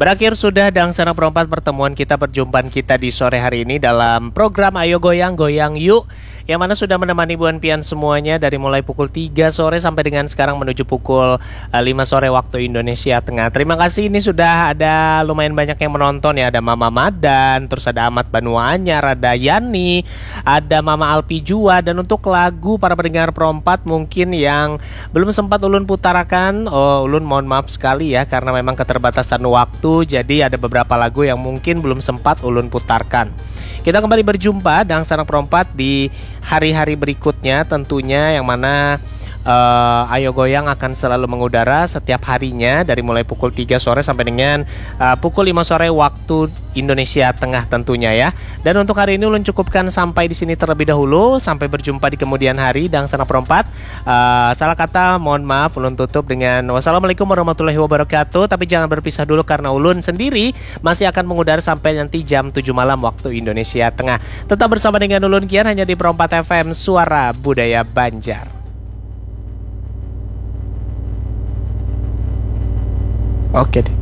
Berakhir sudah Dangsana Perempat pertemuan kita, perjumpaan kita di sore hari ini dalam program Ayo Goyang Goyang Yuk, yang mana sudah menemani Buan Pian semuanya dari mulai pukul 3 sore sampai dengan sekarang menuju pukul 5 sore waktu Indonesia Tengah. Terima kasih, ini sudah ada lumayan banyak yang menonton ya. Ada Mama Madan, terus ada Ahmad Banua Anyar, ada Yani, ada Mama Alpi Jua. Dan untuk lagu para pendengar Perempat mungkin yang belum sempat Ulun putarakan, Ulun mohon maaf sekali ya, karena memang keterbatasan waktu. Jadi ada beberapa lagu yang mungkin belum sempat Ulun putarkan. Kita kembali berjumpa Dangsana Perempat di hari-hari berikutnya tentunya, yang mana Ayo Goyang akan selalu mengudara setiap harinya dari mulai pukul 3 sore sampai dengan pukul 5 sore waktu Indonesia Tengah tentunya ya. Dan untuk hari ini Ulun cukupkan sampai di sini terlebih dahulu. Sampai berjumpa di kemudian hari Dangsana Perempat. Salah kata mohon maaf, Ulun tutup dengan wassalamualaikum warahmatullahi wabarakatuh. Tapi jangan berpisah dulu karena Ulun sendiri masih akan mengudara sampai nanti jam 7 malam waktu Indonesia Tengah. Tetap bersama dengan Ulun Kian hanya di Perempat FM, Suara Budaya Banjar. Oke deh.